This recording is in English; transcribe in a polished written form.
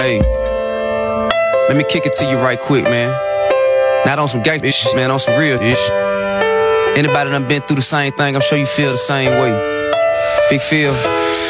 Hey, let me kick it to you right quick, man. Not on some gangsta shit, man, on some real shit. Anybody done been through the same thing, I'm sure you feel the same way. Big Phil.